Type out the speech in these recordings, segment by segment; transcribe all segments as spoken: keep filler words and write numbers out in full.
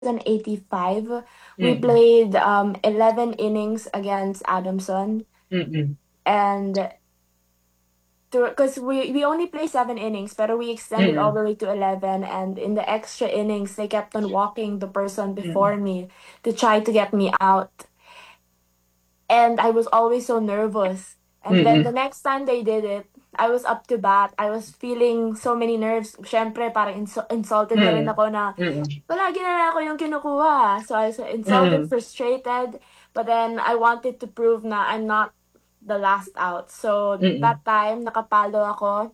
eighty-five, we Mm. played um eleven innings against Adamson, Mm. and because we we only play seven innings, pero we extended all Mm. the way to eleven, and in the extra innings, they kept on walking the person Mm. before me to try to get me out. And I was always so nervous. And then the Mm. next time they did it, I was up to bat. I was feeling so many nerves. Siyempre, parang insu- insulted na rin Mm. ako na Mm. palagi na lang ako yung kinukuha. So I was insulted, Mm. frustrated. But then I wanted to prove na I'm not the last out. So Mm. that time, nakapalo ako.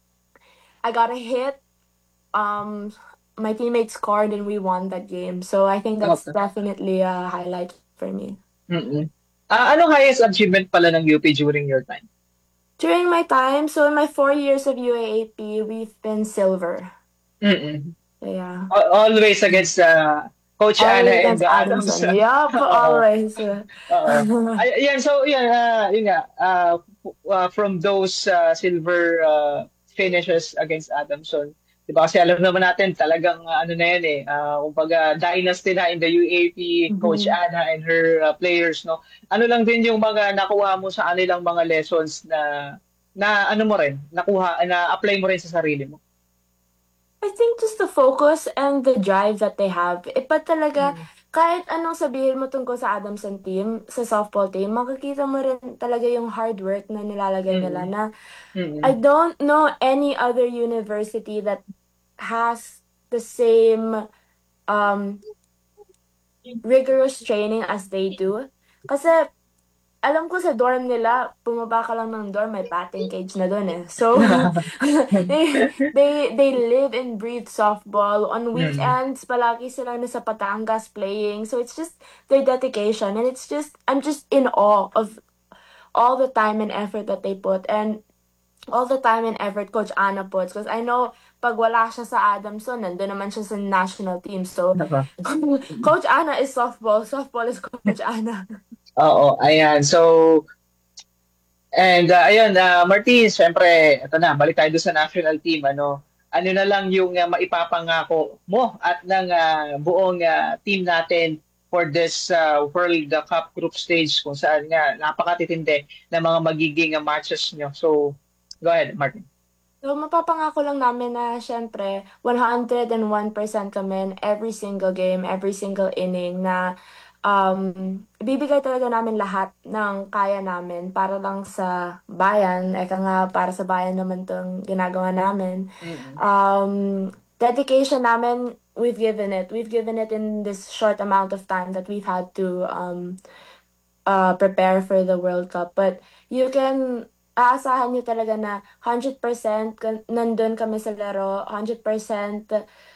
I got a hit. Um, my teammates scored and we won that game. So I think that's Okay. definitely a highlight for me. Mm. Ah, anong highest achievement pala ng U P during your time? During my time, so in my four years of U A A P, we've been silver. Mm. So, yeah. Al- Always against uh, Coach Anna Always and against the Adams. Adamson. Yup, Oo. always. Oo. Ay, yan, so yan, uh, yun nga, uh, f- uh, from those uh, silver uh, finishes against Adamson, di ba? Kasi alam naman natin, talagang uh, ano na yan eh, uh, kumbaga dynasty na in the U A P, Coach Mhm. Anna and her uh, players, no? Ano lang din yung mga nakuha mo sa kanilang mga lessons na na ano mo rin, nakuha, na apply mo rin sa sarili mo? I think just the focus and the drive that they have. Iba talaga, Mm. kahit anong sabihin mo tungkol sa Adamson team, sa softball team, makikita mo rin talaga yung hard work na nilalagay nila Mm. na I Mm. don't know any other university that has the same um rigorous training as they do. Kasi alam ko sa dorm nila, bumaba ka lang ng dorm, may batting cage na dun eh. So, they, they, they live and breathe softball. On Mm. weekends, palagi sila nasa Batangas playing. So, it's just their dedication. And it's just, I'm just in awe of all the time and effort that they put. And all the time and effort Coach Ana puts. Because I know, pag wala siya sa Adamson, nandun naman siya sa national team. So, Nako. Coach Ana is softball. Softball is Coach Ana. Oo, ayan. So, and uh, ayun, uh, Martin, syempre, ito na, balik tayo doon sa national team. Ano, ano na lang yung uh, maipapangako mo at ng uh, buong uh, team natin for this uh, World Cup group stage kung saan nga napakatitindi na mga magiging uh, matches nyo. So, go ahead, Martin. So, mapapangako lang namin na syempre, one hundred one percent kami in every single game, every single inning na um, ibibigay talaga namin lahat ng kaya namin para lang sa bayan. Eka nga, para sa bayan naman tong ginagawa namin. Mm-mm. Um, dedication namin, we've given it. We've given it in this short amount of time that we've had to um, uh, prepare for the World Cup. But you can, aasahan nyo talaga na one hundred percent kan- nandun kami sa laro, one hundred percent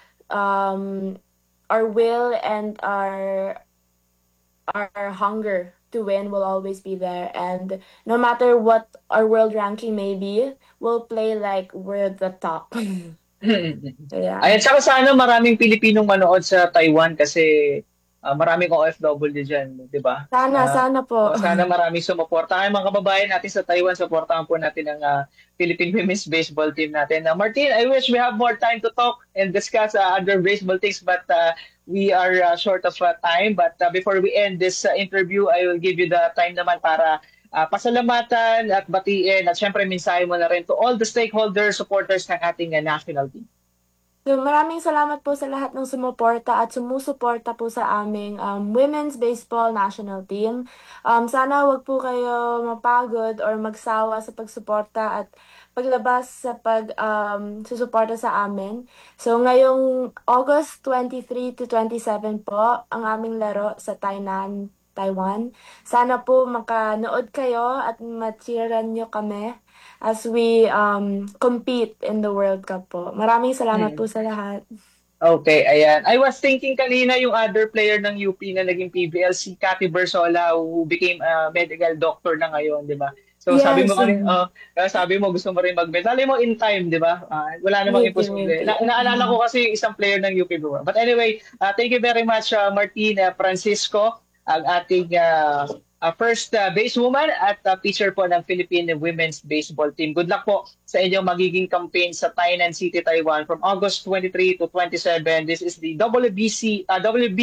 um, our will and our our hunger to win will always be there. And no matter what our world ranking may be, we'll play like we're the top. Mm. So yeah. Ayan, saka sana maraming Pilipinong manood sa Taiwan kasi ah, maraming O F W diyan, 'di ba? Sana, Ah, sana po. oh, sana maraming sumuporta. Ay, mga kababayan natin sa Taiwan, suportahan po natin ang ah, Philippine Women's Baseball team natin. Uh, Martin, I wish we have more time to talk and discuss uh, other baseball things, but uh, we are uh, short of uh, time. But uh, before we end this uh, interview, I will give you the time naman para uh, pasalamatan at batiin at syempre mensahe mo na rin to all the stakeholders, supporters ng ating uh, national team. So, maraming salamat po sa lahat ng sumuporta at sumusuporta po sa aming um, Women's Baseball National Team. Um, sana wag po kayo mapagod or magsawa sa pagsuporta at paglabas sa pag um, susuporta sa amin. So, ngayong August twenty-three to twenty-seven po ang aming laro sa Tainan, Taiwan. Sana po makanood kayo at macheeran nyo kami as we um, compete in the World Cup po. Maraming salamat po Mm. sa lahat. Okay, ayan. I was thinking kanina yung other player ng U P na naging P B L, si Cathy Bersola, who became a medical doctor na ngayon, di ba? So sabi mo Yes. kanina, uh, sabi mo gusto mo rin mag-bet. Sabi mo in time, di ba? Ah, wala namang Maybe, imposible. maybe. Na naalala ko kasi yung isang player ng U P before. But anyway, uh, thank you very much, uh, Martin uh, Francisco, ang ating uh, uh, first uh, base woman at uh, pitcher po ng Philippine Women's Baseball Team. Good luck po sa inyong magiging campaign sa Tainan City, Taiwan from August twenty-three to twenty-seven. This is the W B C, uh, W B